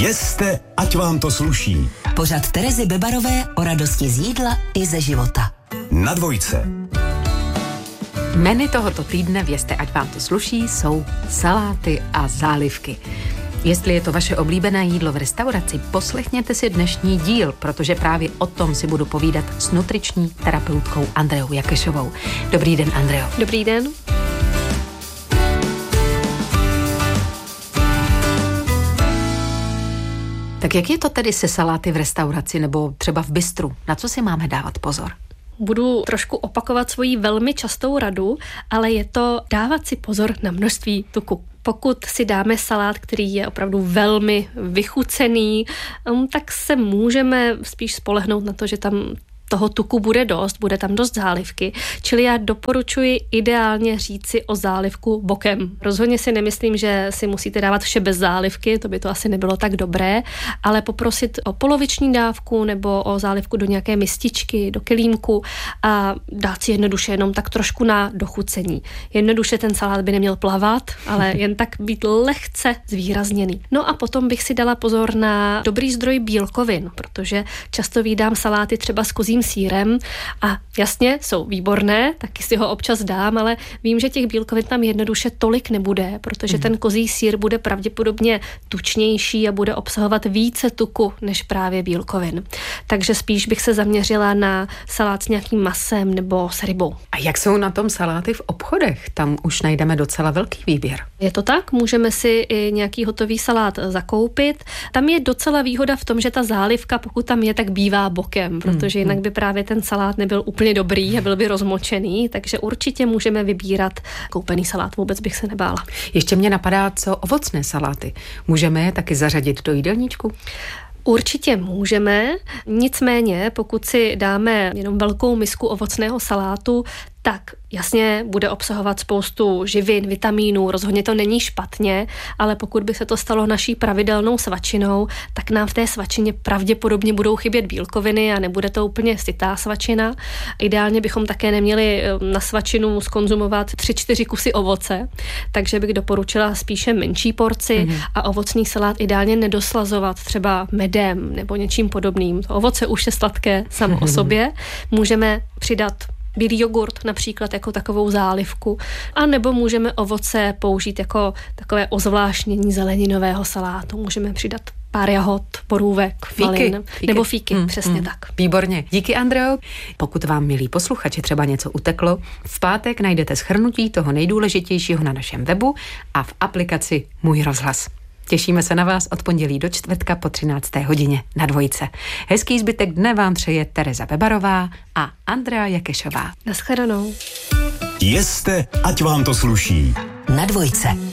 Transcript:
Jeste, ať vám to sluší. Pořad Terezy Bebarové o radosti z jídla i ze života. Na Dvojce. Menu tohoto týdne v Jeste, ať vám to sluší, jsou saláty a zálivky. Jestli je to vaše oblíbené jídlo v restauraci, poslechněte si dnešní díl, protože právě o tom si budu povídat s nutriční terapeutkou Andreou Jakešovou. Dobrý den, Andreo. Dobrý den. Tak jak je to tedy se saláty v restauraci nebo třeba v bistru? Na co si máme dávat pozor? Budu trošku opakovat svoji velmi častou radu, ale je to dávat si pozor na množství tuku. Pokud si dáme salát, který je opravdu velmi vychucený, tak se můžeme spíš spolehnout na to, že tam toho tuku bude dost, bude tam dost zálivky, čili já doporučuji ideálně říci o zálivku bokem. Rozhodně si nemyslím, že si musíte dávat vše bez zálivky, to by to asi nebylo tak dobré, ale poprosit o poloviční dávku nebo o zálivku do nějaké mističky, do kelímku a dát si jednoduše jenom tak trošku na dochucení. Jednoduše ten salát by neměl plavat, ale jen tak být lehce zvýrazněný. No a potom bych si dala pozor na dobrý zdroj bílkovin, protože často vídám saláty třeba s kozím sýrem a jasně, jsou výborné, taky si ho občas dám, ale vím, že těch bílkovin tam jednoduše tolik nebude, protože ten kozí sýr bude pravděpodobně tučnější a bude obsahovat více tuku než právě bílkovin. Takže spíš bych se zaměřila na salát s nějakým masem nebo s rybou. A jak jsou na tom saláty v obchodech? Tam už najdeme docela velký výběr. Je to tak, můžeme si i nějaký hotový salát zakoupit. Tam je docela výhoda v tom, že ta zálivka, pokud tam je, tak bývá bokem, protože jinak by právě ten salát nebyl úplně dobrý a byl by rozmočený, takže určitě můžeme vybírat koupený salát, vůbec bych se nebála. Ještě mě napadá, co ovocné saláty. Můžeme je taky zařadit do jídelníčku? Určitě můžeme, nicméně pokud si dáme jenom velkou misku ovocného salátu, tak jasně bude obsahovat spoustu živin, vitamínů, rozhodně to není špatně, ale pokud by se to stalo naší pravidelnou svačinou, tak nám v té svačině pravděpodobně budou chybět bílkoviny a nebude to úplně sytá svačina. Ideálně bychom také neměli na svačinu zkonzumovat 3-4 kusy ovoce, takže bych doporučila spíše menší porci a ovocný salát ideálně nedoslazovat třeba medem nebo něčím podobným. To ovoce už je sladké samo o sobě. Můžeme přidat bílý jogurt například jako takovou zálivku, a nebo můžeme ovoce použít jako takové ozvláštnění zeleninového salátu. Můžeme přidat pár jahod, borůvek, malin, nebo fíky, přesně tak. Výborně. Díky, Andreo. Pokud vám, milí posluchači, třeba něco uteklo, v pátek najdete shrnutí toho nejdůležitějšího na našem webu a v aplikaci Můj rozhlas. Těšíme se na vás od pondělí do čtvrtka po 13. hodině na Dvojce. Hezký zbytek dne vám přeje Tereza Bebarová a Andrea Jakešová. Naschledanou. Jeste, ať vám to sluší. Na Dvojce.